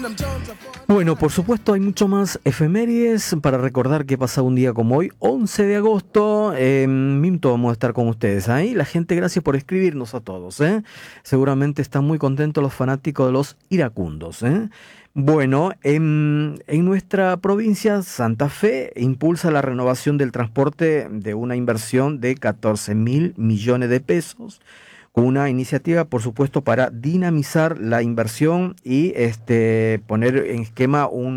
Bueno, por supuesto hay mucho más efemérides para recordar que pasa un día como hoy, 11 de agosto. Minto, vamos a estar con ustedes ahí. La gente, gracias por escribirnos a todos. Seguramente están muy contentos los fanáticos de los iracundos. Bueno, en nuestra provincia, Santa Fe impulsa la renovación del transporte de una inversión de 14.000 millones de pesos, con una iniciativa, por supuesto, para dinamizar la inversión y poner en esquema un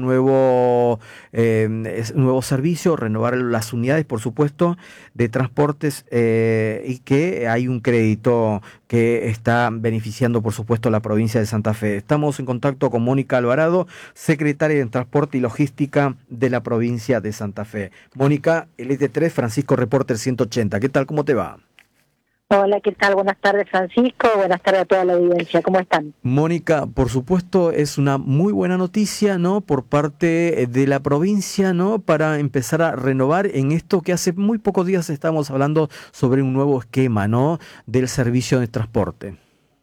nuevo servicio, renovar las unidades, por supuesto, de transportes, y que hay un crédito que está beneficiando, por supuesto, a la provincia de Santa Fe. Estamos en contacto con Mónica Alvarado, secretaria de Transporte y Logística de la provincia de Santa Fe. Mónica, LT3, Francisco Reporter 180. ¿Qué tal? ¿Cómo te va? Hola, ¿qué tal? Buenas tardes, Francisco. Buenas tardes a toda la audiencia. ¿Cómo están? Mónica, por supuesto, es una muy buena noticia, ¿no? Por parte de la provincia, ¿no? Para empezar a renovar en esto que hace muy pocos días estamos hablando sobre un nuevo esquema, ¿no? Del servicio de transporte.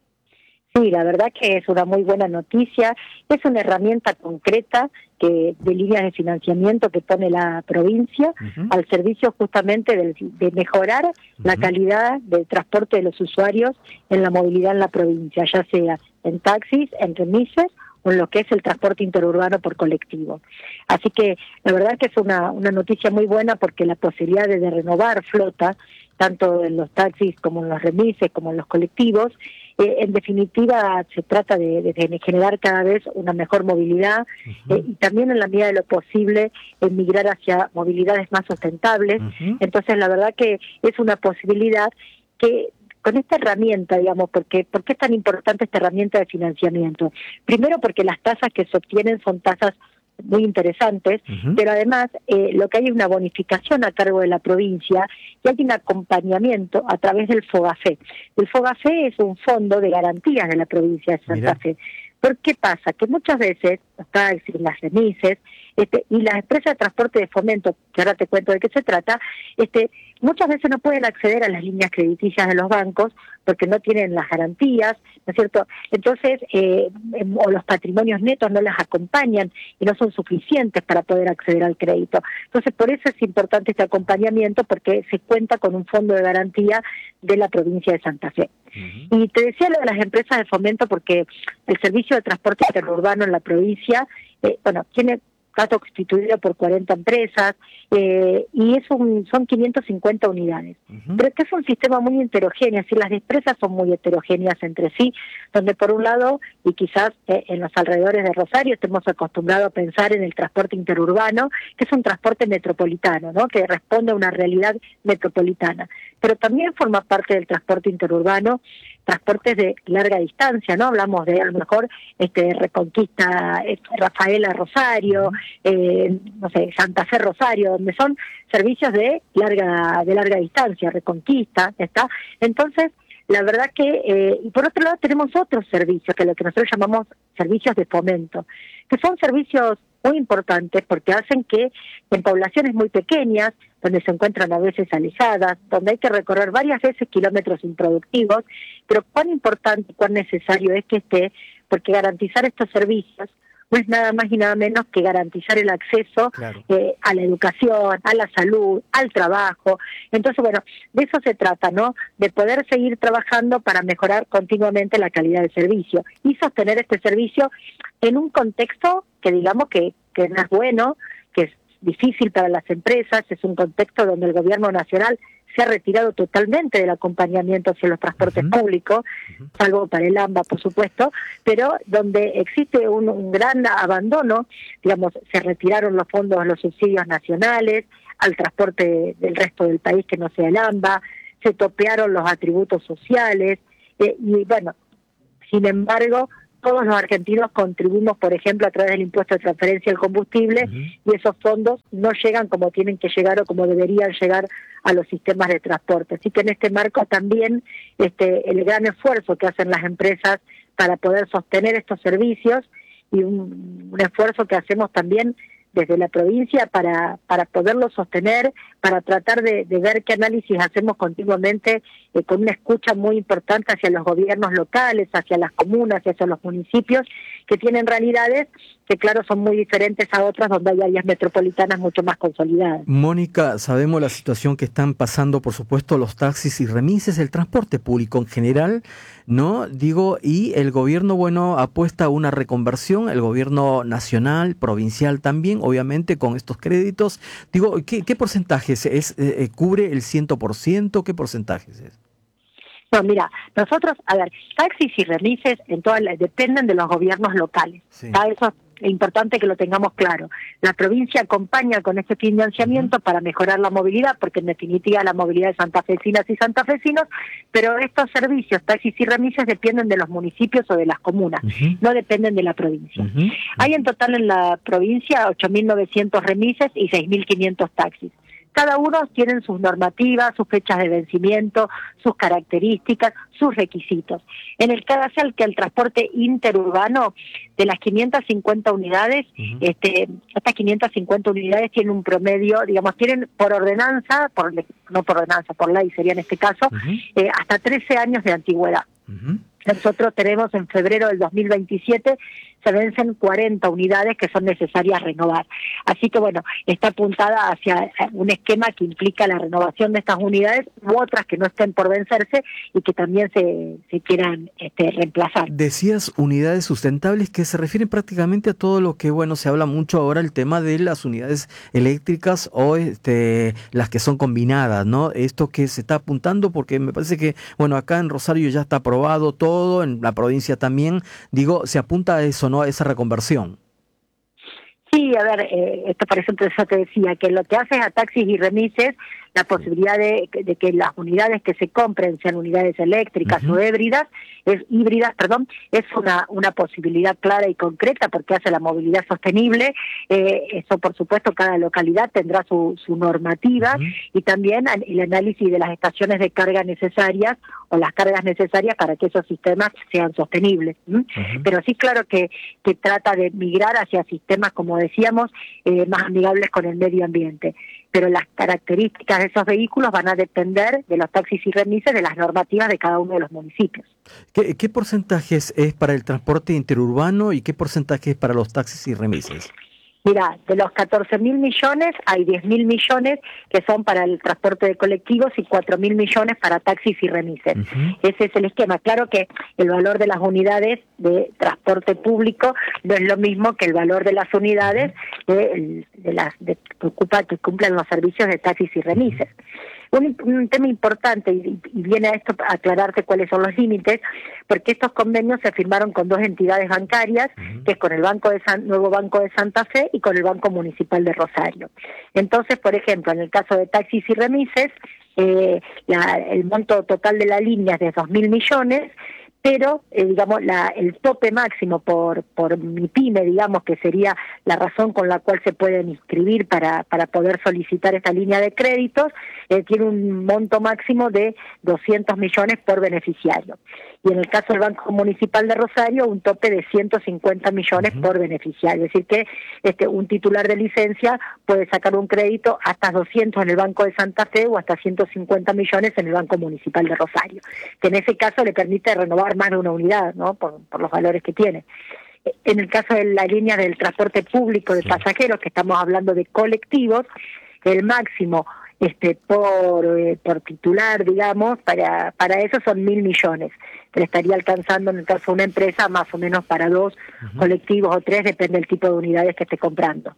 Sí, la verdad que es una muy buena noticia. Es una herramienta concreta de líneas de financiamiento que pone la provincia al servicio justamente de mejorar la calidad del transporte de los usuarios en la movilidad en la provincia, ya sea en taxis, en remises o en lo que es el transporte interurbano por colectivo. Así que la verdad que es una noticia muy buena, porque la posibilidad de renovar flota, tanto en los taxis como en los remises, como en los colectivos, en definitiva se trata de generar cada vez una mejor movilidad, y también en la medida de lo posible migrar hacia movilidades más sustentables. Entonces la verdad que es una posibilidad que con esta herramienta, digamos, ¿por qué es tan importante esta herramienta de financiamiento? Primero porque las tasas que se obtienen son tasas muy interesantes, pero además lo que hay es una bonificación a cargo de la provincia, y hay un acompañamiento a través del FOGAFE. El FOGAFE es un fondo de garantías de la provincia de Santa Fe. ¿Por qué pasa? Que muchas veces los taxis, las remises, y las empresas de transporte de fomento, que ahora te cuento de qué se trata, muchas veces no pueden acceder a las líneas crediticias de los bancos porque no tienen las garantías, ¿no es cierto? Entonces, o los patrimonios netos no las acompañan y no son suficientes para poder acceder al crédito. Entonces, por eso es importante este acompañamiento, porque se cuenta con un fondo de garantía de la provincia de Santa Fe. Y te decía lo de las empresas de fomento porque el servicio de transporte interurbano en la provincia, está constituido por 40 empresas, y son 550 unidades. Pero este es un sistema muy heterogéneo, es decir, las empresas son muy heterogéneas entre sí, donde por un lado, y quizás en los alrededores de Rosario estemos acostumbrados a pensar en el transporte interurbano, que es un transporte metropolitano, ¿no? Que responde a una realidad metropolitana. Pero también forma parte del transporte interurbano transportes de larga distancia, ¿no? Hablamos de, a lo mejor, Reconquista, Rafaela Rosario, Santa Fe Rosario, donde son servicios de larga distancia, Reconquista, ¿está? Entonces, la verdad que, y por otro lado tenemos otros servicios, que es lo que nosotros llamamos servicios de fomento, que son servicios muy importantes porque hacen que en poblaciones muy pequeñas, donde se encuentran a veces alejadas, donde hay que recorrer varias veces kilómetros improductivos, pero cuán importante, cuán necesario es que esté, porque garantizar estos servicios no es nada más y nada menos que garantizar el acceso a la educación, a la salud, al trabajo. Entonces, bueno, de eso se trata, ¿no? De poder seguir trabajando para mejorar continuamente la calidad del servicio y sostener este servicio en un contexto que digamos que no es bueno, que es difícil para las empresas, es un contexto donde el gobierno nacional se ha retirado totalmente del acompañamiento hacia los transportes públicos, salvo para el AMBA, por supuesto, pero donde existe un gran abandono, digamos, se retiraron los fondos, los subsidios nacionales al transporte del resto del país que no sea el AMBA, se topearon los atributos sociales, y bueno, sin embargo, todos los argentinos contribuimos, por ejemplo, a través del impuesto de transferencia al combustible, y esos fondos no llegan como tienen que llegar o como deberían llegar a los sistemas de transporte. Así que en este marco también el gran esfuerzo que hacen las empresas para poder sostener estos servicios, y un esfuerzo que hacemos también desde la provincia para poderlo sostener, para tratar de ver qué análisis hacemos continuamente, con una escucha muy importante hacia los gobiernos locales, hacia las comunas, hacia los municipios, que tienen realidades que, claro, son muy diferentes a otras donde hay áreas metropolitanas mucho más consolidadas. Mónica, sabemos la situación que están pasando, por supuesto, los taxis y remises, el transporte público en general, ¿no? Digo, y el gobierno, bueno, apuesta a una reconversión, el gobierno nacional, provincial también, obviamente, con estos créditos. Digo, ¿qué porcentajes es? ¿Cubre el 100%? ¿Qué porcentajes es? No, mira, nosotros, a ver, taxis y remises dependen de los gobiernos locales. Sí. Eso es importante que lo tengamos claro. La provincia acompaña con este financiamiento para mejorar la movilidad, porque en definitiva la movilidad de santafesinas y santafesinos, pero estos servicios, taxis y remises, dependen de los municipios o de las comunas, no dependen de la provincia. Hay en total en la provincia 8.900 remises y 6.500 taxis. Cada uno tiene sus normativas, sus fechas de vencimiento, sus características, sus requisitos. En el caso del transporte interurbano, de las 550 unidades, estas 550 unidades tienen un promedio, digamos, tienen por ordenanza, por ley sería en este caso, hasta 13 años de antigüedad. Nosotros tenemos en febrero del 2027, se vencen 40 unidades que son necesarias renovar. Así que bueno, está apuntada hacia un esquema que implica la renovación de estas unidades u otras que no estén por vencerse y que también se quieran reemplazar. Decías unidades sustentables que se refieren prácticamente a todo lo que, bueno, se habla mucho ahora, el tema de las unidades eléctricas o las que son combinadas, ¿no? Esto que se está apuntando porque me parece que, bueno, acá en Rosario ya está aprobado todo, en la provincia también, digo, se apunta a eso, ¿no? A esa reconversión. Sí, a ver, esto por eso te decía, que lo que hace a taxis y remises, la posibilidad de que las unidades que se compren sean unidades eléctricas o híbridas, es una posibilidad clara y concreta porque hace la movilidad sostenible. Eso, por supuesto, cada localidad tendrá su normativa y también el análisis de las estaciones de carga necesarias o las cargas necesarias para que esos sistemas sean sostenibles. Pero sí, claro que trata de migrar hacia sistemas, como decíamos, más amigables con el medio ambiente. Pero las características de esos vehículos van a depender de los taxis y remises, de las normativas de cada uno de los municipios. ¿Qué porcentajes es para el transporte interurbano y qué porcentaje es para los taxis y remises? Mira, de los 14.000 millones hay 10.000 millones que son para el transporte de colectivos y 4.000 millones para taxis y remises. Ese es el esquema. Claro que el valor de las unidades de transporte público no es lo mismo que el valor de las unidades que cumplen los servicios de taxis y remises. Un tema importante, y viene a esto a aclararte cuáles son los límites, porque estos convenios se firmaron con dos entidades bancarias, que es con el Nuevo Banco de Santa Fe y con el Banco Municipal de Rosario. Entonces, por ejemplo, en el caso de taxis y remises, el monto total de la línea es de 2.000 millones, pero digamos el tope máximo por MIPYME, digamos, que sería la razón con la cual se pueden inscribir para poder solicitar esta línea de créditos, tiene un monto máximo de 200 millones por beneficiario. Y en el caso del Banco Municipal de Rosario, un tope de 150 millones por beneficiario. Es decir que un titular de licencia puede sacar un crédito hasta 200 en el Banco de Santa Fe o hasta 150 millones en el Banco Municipal de Rosario, que en ese caso le permite renovar más de una unidad, ¿no? Por los valores que tiene. En el caso de la línea del transporte público de pasajeros, que estamos hablando de colectivos, el máximo por titular, digamos, para eso son 1.000 millones, que le estaría alcanzando en el caso de una empresa más o menos para 2 colectivos o 3, depende del tipo de unidades que esté comprando.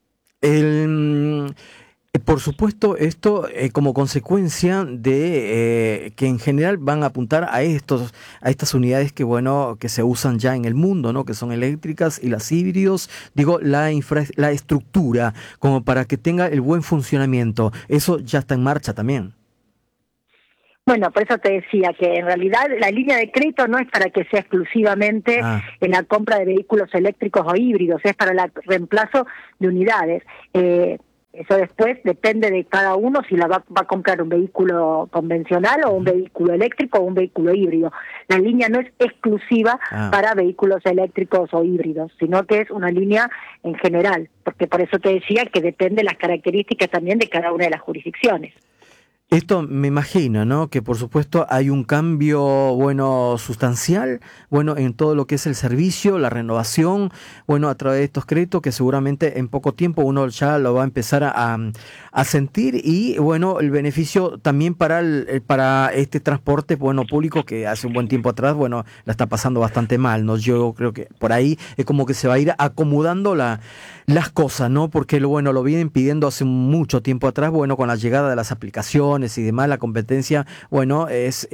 Por supuesto, esto como consecuencia de que en general van a apuntar a estas unidades que se usan ya en el mundo, ¿no? Que son eléctricas y las híbridos, digo, la estructura como para que tenga el buen funcionamiento. Eso ya está en marcha también. Bueno, por eso te decía que en realidad la línea de crédito no es para que sea exclusivamente en la compra de vehículos eléctricos o híbridos, es para el reemplazo de unidades. Eso después depende de cada uno si va a comprar un vehículo convencional o un vehículo eléctrico o un vehículo híbrido. La línea no es exclusiva para vehículos eléctricos o híbridos, sino que es una línea en general, porque por eso te decía que depende de las características también de cada una de las jurisdicciones. Esto me imagino, ¿no? Que por supuesto hay un cambio, bueno, sustancial, bueno, en todo lo que es el servicio, la renovación, bueno, a través de estos créditos que seguramente en poco tiempo uno ya lo va a empezar a sentir y, bueno, el beneficio también para para este transporte, bueno, público que hace un buen tiempo atrás, bueno, la está pasando bastante mal, ¿no? Yo creo que por ahí es como que se va a ir acomodando las cosas, ¿no? Porque, bueno, lo vienen pidiendo hace mucho tiempo atrás, bueno, con la llegada de las aplicaciones y demás, la competencia, bueno,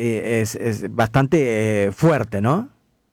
es bastante fuerte, ¿no?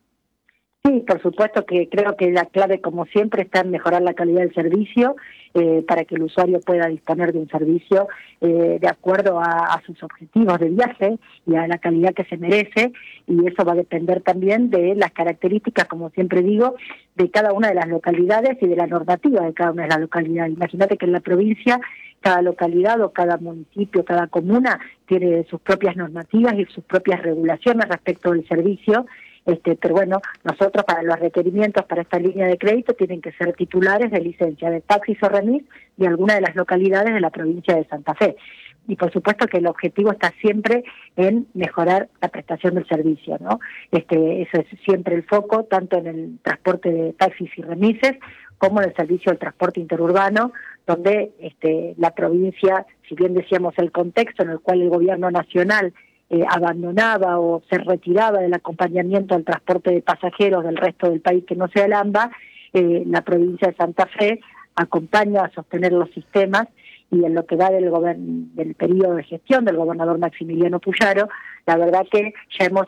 Sí, por supuesto que creo que la clave, como siempre, está en mejorar la calidad del servicio para que el usuario pueda disponer de un servicio de acuerdo a sus objetivos de viaje y a la calidad que se merece, y eso va a depender también de las características, como siempre digo, de cada una de las localidades y de la normativa de cada una de las localidades. Imagínate que en la provincia cada localidad o cada municipio, cada comuna tiene sus propias normativas y sus propias regulaciones respecto del servicio. Pero bueno, nosotros para los requerimientos para esta línea de crédito tienen que ser titulares de licencia de taxis o remis de alguna de las localidades de la provincia de Santa Fe. Y por supuesto que el objetivo está siempre en mejorar la prestación del servicio, ¿no? Eso es siempre el foco, tanto en el transporte de taxis y remises, como en el servicio del transporte interurbano, donde la provincia, si bien decíamos el contexto en el cual el gobierno nacional abandonaba o se retiraba del acompañamiento al transporte de pasajeros del resto del país que no sea el AMBA, la provincia de Santa Fe acompaña a sostener los sistemas, y en lo que va del periodo de gestión del gobernador Maximiliano Puyaro, la verdad que ya hemos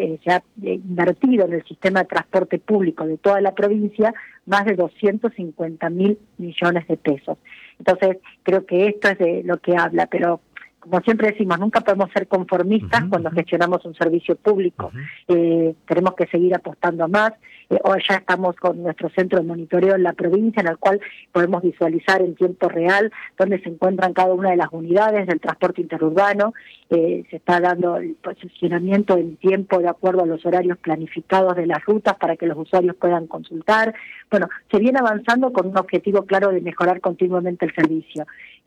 invertido en el sistema de transporte público de toda la provincia más de 250.000 millones de pesos. Entonces, creo que esto es de lo que habla, pero como siempre decimos, nunca podemos ser conformistas cuando gestionamos un servicio público. Tenemos que seguir apostando a más. Hoy ya estamos con nuestro centro de monitoreo en la provincia, en el cual podemos visualizar en tiempo real dónde se encuentran cada una de las unidades del transporte interurbano. Se está dando el posicionamiento en tiempo de acuerdo a los horarios planificados de las rutas para que los usuarios puedan consultar. Bueno, se viene avanzando con un objetivo claro de mejorar continuamente el servicio.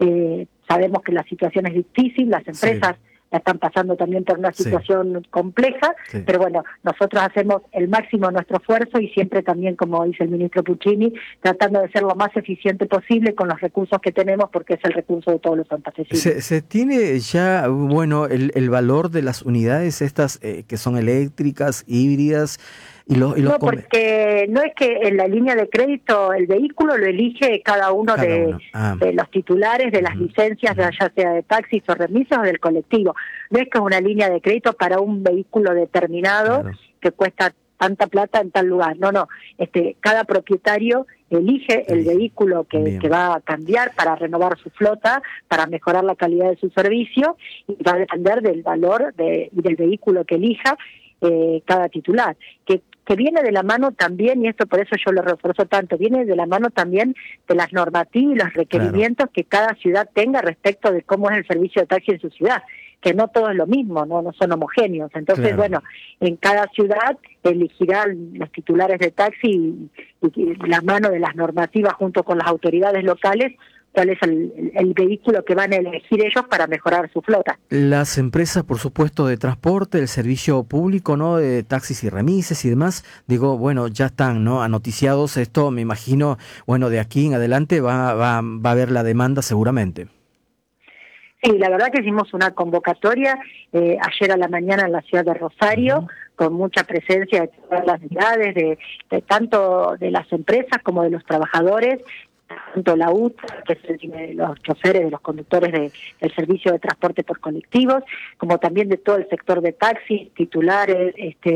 Sabemos que la situación es difícil, las empresas la están pasando también por una situación compleja, pero bueno, nosotros hacemos el máximo de nuestro esfuerzo y siempre también, como dice el ministro Puccini, tratando de ser lo más eficiente posible con los recursos que tenemos, porque es el recurso de todos los santafesinos. ¿Se tiene ya, bueno, el valor de las unidades estas que son eléctricas, híbridas? No, porque no es que en la línea de crédito el vehículo lo elige cada uno de los titulares de las licencias, ya sea de taxis o remises o del colectivo. No es que es una línea de crédito para un vehículo determinado que cuesta tanta plata en tal lugar. No. Cada propietario elige el vehículo que va a cambiar para renovar su flota, para mejorar la calidad de su servicio, y va a depender del valor y del vehículo que elija cada titular, que viene de la mano también, y esto por eso yo lo refuerzo tanto, viene de la mano también de las normativas y los requerimientos que cada ciudad tenga respecto de cómo es el servicio de taxi en su ciudad, que no todo es lo mismo, no son homogéneos. Entonces, bueno, en cada ciudad elegirán los titulares de taxi y la mano de las normativas junto con las autoridades locales cuál es el vehículo que van a elegir ellos para mejorar su flota. Las empresas, por supuesto, de transporte, el servicio público, ¿no? De taxis y remises y demás, digo, bueno, ya están, ¿no? Anoticiados. Esto, me imagino, bueno, de aquí en adelante va a haber la demanda seguramente. Sí, la verdad que hicimos una convocatoria ayer a la mañana en la ciudad de Rosario, con mucha presencia de todas las ciudades, de tanto de las empresas como de los trabajadores, tanto la UTA, que es de los choferes, de los conductores del servicio de transporte por colectivos, como también de todo el sector de taxis, titulares,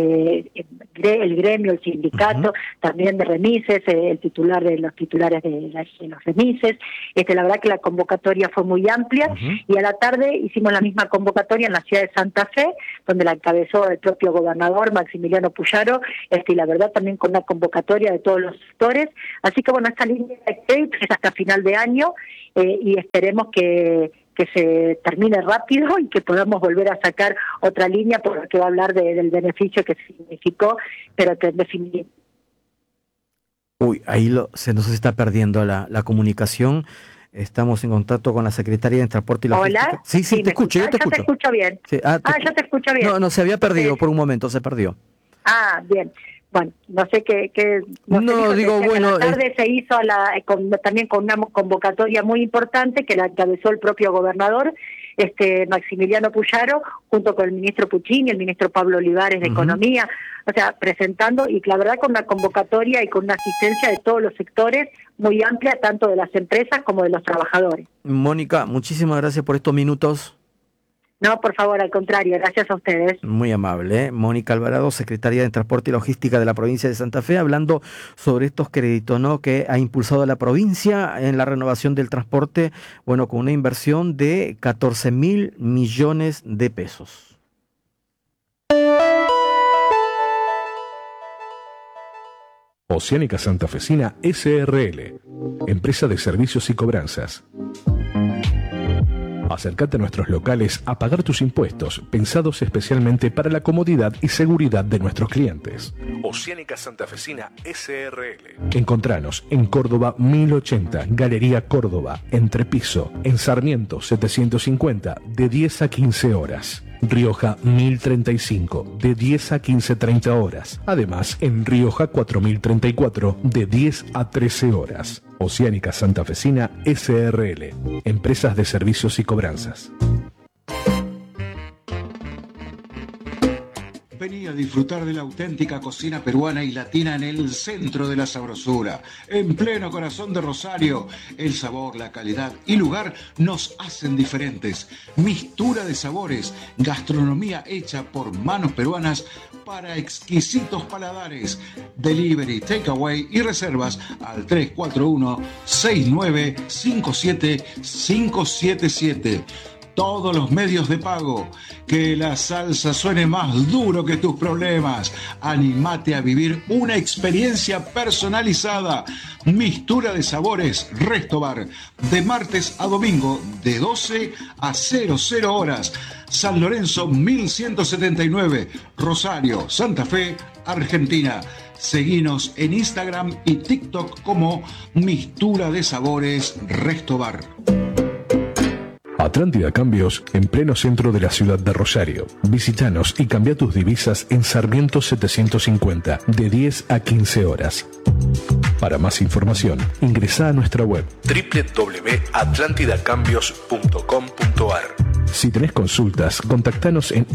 el gremio, el sindicato, también de remises, el titular de los titulares de los remises. La verdad que la convocatoria fue muy amplia, y a la tarde hicimos la misma convocatoria en la ciudad de Santa Fe, donde la encabezó el propio gobernador Maximiliano Puyaro, y la verdad también con una convocatoria de todos los sectores. Así que bueno, esta línea de es hasta final de año, y esperemos que se termine rápido y que podamos volver a sacar otra línea, porque va a hablar del beneficio que significó, pero que en definitiva... Uy, ahí se nos está perdiendo la comunicación. Estamos en contacto con la Secretaría de Transporte y Logística. Hola. Sí, te escucho, yo te escucho. Ya te escucho bien. Sí, yo te escucho bien. No, se había perdido por un momento, se perdió. Bien. Bueno, no sé qué no, digo, bueno, la tarde se hizo también con una convocatoria muy importante que la encabezó el propio gobernador, Maximiliano Puyaro, junto con el ministro Puccini, el ministro Pablo Olivares de Economía, o sea, presentando, y la verdad con una convocatoria y con una asistencia de todos los sectores muy amplia, tanto de las empresas como de los trabajadores. Mónica, muchísimas gracias por estos minutos. No, por favor, al contrario, gracias a ustedes. Muy amable, ¿eh? Mónica Alvarado, secretaria de Transporte y Logística de la provincia de Santa Fe, hablando sobre estos créditos, ¿no?, que ha impulsado la provincia en la renovación del transporte, bueno, con una inversión de 14.000 millones de pesos. Oceánica Santafesina SRL, empresa de servicios y cobranzas. Acércate a nuestros locales a pagar tus impuestos, pensados especialmente para la comodidad y seguridad de nuestros clientes. Oceánica Santafesina SRL. Encontranos en Córdoba 1080, Galería Córdoba, Entrepiso, en Sarmiento 750, de 10 a 15 horas. Rioja 1035, de 10 a 15:30 horas. Además, en Rioja 4034, de 10 a 13 horas. Oceánica Santafesina SRL, empresas de servicios y cobranzas. Vení a disfrutar de la auténtica cocina peruana y latina en el centro de la sabrosura, en pleno corazón de Rosario. El sabor, la calidad y lugar nos hacen diferentes. Mistura de sabores, gastronomía hecha por manos peruanas para exquisitos paladares. Delivery, takeaway y reservas al 341-6957-577. Todos los medios de pago. Que la salsa suene más duro que tus problemas. Animate a vivir una experiencia personalizada. Mistura de sabores Resto Bar. De martes a domingo, de 12 a 00 horas. San Lorenzo 1179, Rosario, Santa Fe, Argentina. Seguinos en Instagram y TikTok como Mistura de Sabores Resto Bar. Atlántida Cambios, en pleno centro de la ciudad de Rosario. Visítanos y cambia tus divisas en Sarmiento 750, de 10 a 15 horas. Para más información, ingresa a nuestra web www.atlantidacambios.com.ar. Si tenés consultas, contactanos en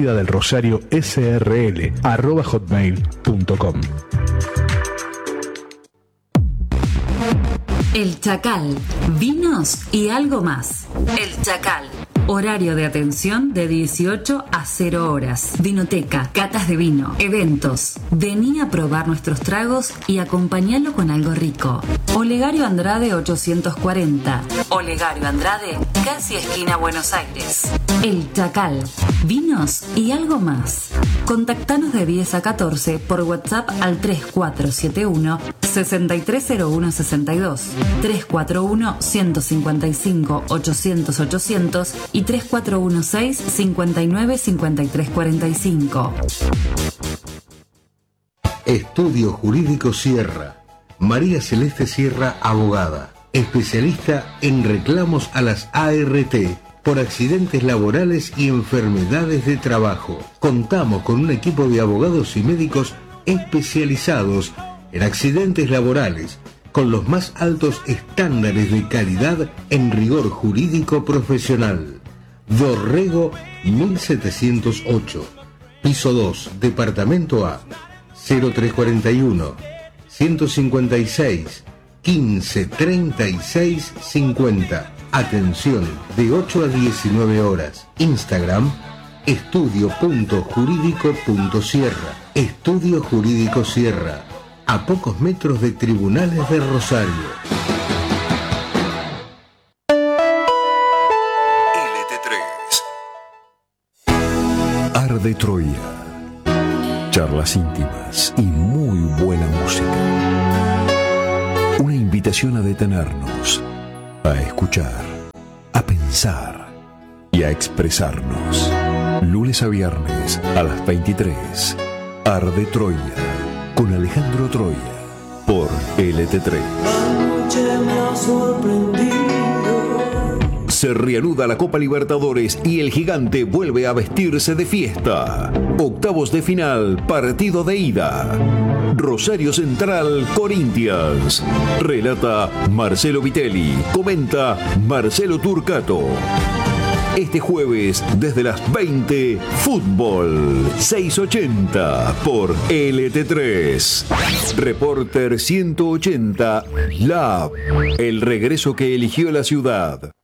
atlantidadelrosario@hotmail.com. El Chacal, vinos y algo más. El Chacal, horario de atención de 18 a 0 horas. Vinoteca, catas de vino, eventos. Vení a probar nuestros tragos y acompañalo con algo rico. Olegario Andrade 840. Olegario Andrade, casi esquina Buenos Aires. El Chacal, vinos y algo más. Contactanos de 10 a 14 por WhatsApp al 3471-630162, 341-155-800-800 y 3416-595345. Estudio Jurídico Sierra. María Celeste Sierra, abogada, especialista en reclamos a las ART por accidentes laborales y enfermedades de trabajo. Contamos con un equipo de abogados y médicos especializados en accidentes laborales, con los más altos estándares de calidad en rigor jurídico profesional. Dorrego 1708, piso 2, departamento A, 0341 156 15 36 50. Atención, de 8 a 19 horas. Instagram, estudio.jurídico.sierra. Estudio Jurídico Sierra, a pocos metros de Tribunales de Rosario. LT3. Arde Troya. Charlas íntimas y muy buena música. Una invitación a detenernos, a escuchar, a pensar y a expresarnos. Lunes a viernes a las 23. Arde Troya con Alejandro Troya por LT3. Se reanuda la Copa Libertadores y el Gigante vuelve a vestirse de fiesta. Octavos de final, partido de ida. Rosario Central, Corinthians. Relata Marcelo Vitelli. Comenta Marcelo Turcato. Este jueves, desde las 20, Fútbol 680 por LT3. Reporter 180, Lab. El regreso que eligió la ciudad.